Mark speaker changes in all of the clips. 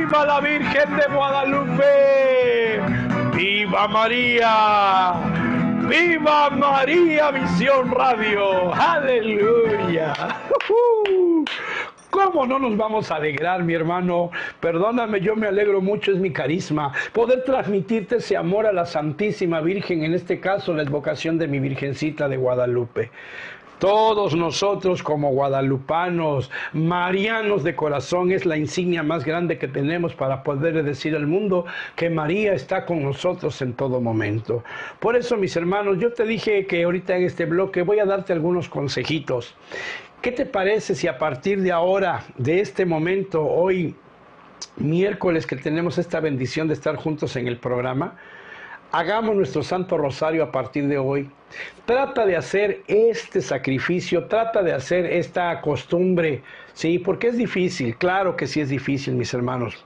Speaker 1: ¡Viva la Virgen de Guadalupe! ¡Viva María! ¡Viva María Visión Radio! ¡Aleluya! ¿Cómo no nos vamos a alegrar, mi hermano? Perdóname, yo me alegro mucho, es mi carisma. Poder transmitirte ese amor a la Santísima Virgen, en este caso la advocación de mi Virgencita de Guadalupe. Todos nosotros como guadalupanos, marianos de corazón, es la insignia más grande que tenemos para poder decir al mundo que María está con nosotros en todo momento. Por eso, mis hermanos, yo te dije que ahorita en este bloque voy a darte algunos consejitos. ¿Qué te parece si a partir de ahora, de este momento, hoy, miércoles, que tenemos esta bendición de estar juntos en el programa, hagamos nuestro Santo Rosario a partir de hoy? Trata de hacer este sacrificio, trata de hacer esta costumbre, ¿sí? Porque es difícil, claro que sí es difícil, mis hermanos.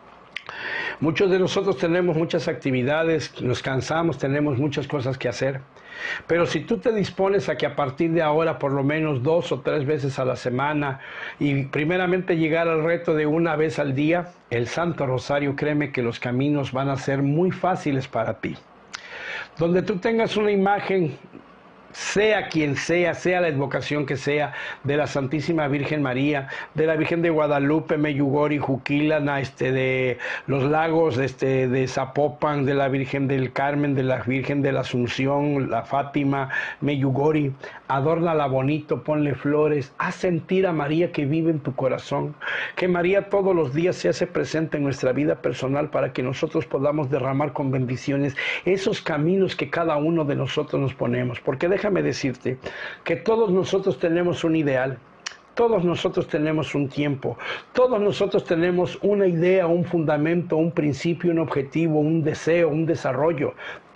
Speaker 1: Muchos de nosotros tenemos muchas actividades, nos cansamos, tenemos muchas cosas que hacer. Pero si tú te dispones a que a partir de ahora por lo menos 2 o 3 veces a la semana y primeramente llegar al reto de una vez al día, el Santo Rosario, créeme que los caminos van a ser muy fáciles para ti. Donde tú tengas una imagen, sea quien sea la advocación que sea, de la Santísima Virgen María, de la Virgen de Guadalupe, Meyugori, Juquilana, de los lagos de Zapopan, de la Virgen del Carmen, de la Virgen de la Asunción, la Fátima, Meyugori, adórnala bonito, ponle flores, haz sentir a María que vive en tu corazón, que María todos los días se hace presente en nuestra vida personal para que nosotros podamos derramar con bendiciones esos caminos que cada uno de nosotros nos ponemos, porque déjame decirte que todos nosotros tenemos un ideal, todos nosotros tenemos un tiempo, todos nosotros tenemos una idea, un fundamento, un principio, un objetivo, un deseo, un desarrollo,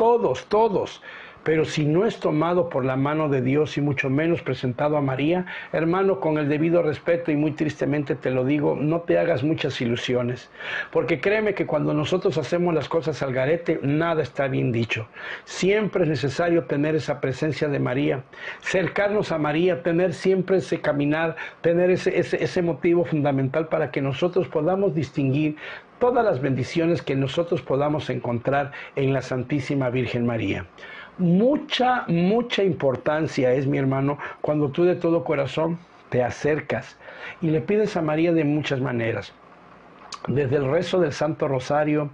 Speaker 1: todos. Pero si no es tomado por la mano de Dios y mucho menos presentado a María, hermano, con el debido respeto y muy tristemente te lo digo, no te hagas muchas ilusiones. Porque créeme que cuando nosotros hacemos las cosas al garete, nada está bien dicho. Siempre es necesario tener esa presencia de María, cercarnos a María, tener siempre ese caminar, tener ese motivo fundamental para que nosotros podamos distinguir todas las bendiciones que nosotros podamos encontrar en la Santísima Virgen María. Mucha importancia es, mi hermano, cuando tú de todo corazón te acercas y le pides a María de muchas maneras. Desde el rezo del Santo Rosario,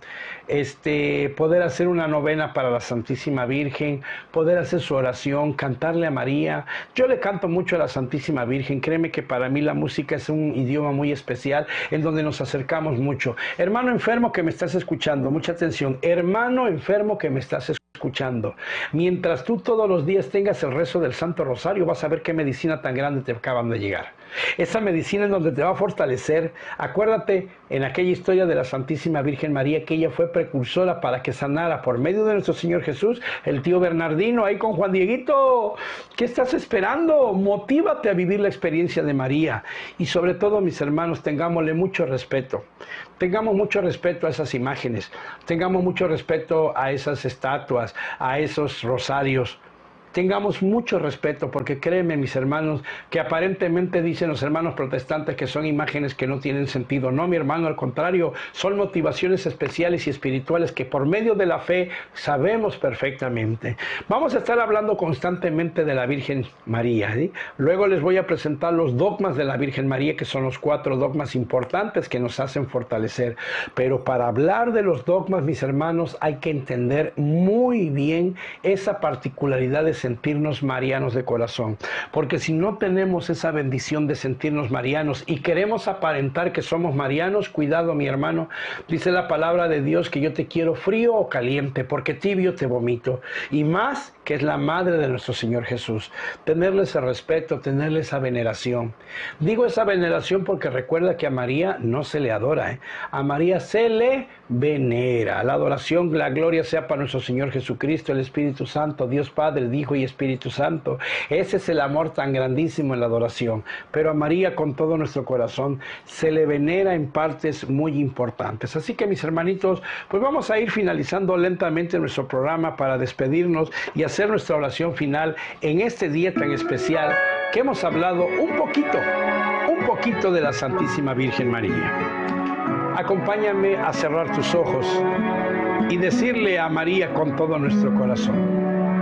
Speaker 1: poder hacer una novena para la Santísima Virgen, poder hacer su oración, cantarle a María. Yo le canto mucho a la Santísima Virgen, créeme que para mí la música es un idioma muy especial en donde nos acercamos mucho. Hermano enfermo que me estás escuchando, mucha atención, hermano enfermo que me estás escuchando, mientras tú todos los días tengas el rezo del Santo Rosario, vas a ver qué medicina tan grande te acaban de llegar. Esa medicina en donde te va a fortalecer. Acuérdate en aquella historia de la Santísima Virgen María que ella fue precursora para que sanara por medio de nuestro Señor Jesús el tío Bernardino ahí con Juan Dieguito. ¿Qué estás esperando? Motívate a vivir la experiencia de María. Y sobre todo, mis hermanos, tengámosle mucho respeto. Tengamos mucho respeto a esas imágenes. Tengamos mucho respeto a esas estatuas, a esos rosarios. Tengamos mucho respeto, porque créeme, mis hermanos, que aparentemente dicen los hermanos protestantes que son imágenes que no tienen sentido. No, mi hermano, al contrario, son motivaciones especiales y espirituales que por medio de la fe sabemos perfectamente. Vamos a estar hablando constantemente de la Virgen María, ¿sí? Luego les voy a presentar los dogmas de la Virgen María, que son los 4 dogmas importantes que nos hacen fortalecer. Pero para hablar de los dogmas, mis hermanos, hay que entender muy bien esa particularidad de sentirnos marianos de corazón, porque si no tenemos esa bendición de sentirnos marianos y queremos aparentar que somos marianos, cuidado, mi hermano, dice la palabra de Dios que yo te quiero frío o caliente, porque tibio te vomito, y más que es la madre de nuestro Señor Jesús. Tenerle ese respeto, tenerle esa veneración. Digo esa veneración porque recuerda que a María no se le adora, a María se le venera. La adoración, la gloria sea para nuestro Señor Jesucristo, el Espíritu Santo, Dios Padre, el Hijo y Espíritu Santo. Ese es el amor tan grandísimo en la adoración. Pero a María con todo nuestro corazón se le venera en partes muy importantes. Así que, mis hermanitos, pues vamos a ir finalizando lentamente nuestro programa para despedirnos y hacer nuestra oración final en este día tan especial que hemos hablado un poquito de la Santísima Virgen María. Acompáñame a cerrar tus ojos y decirle a María con todo nuestro corazón: